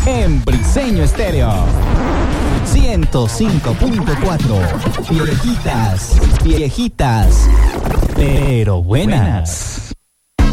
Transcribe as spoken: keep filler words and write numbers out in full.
en Briseño Estéreo. ciento cinco punto cuatro. Viejitas, viejitas, pero buenas.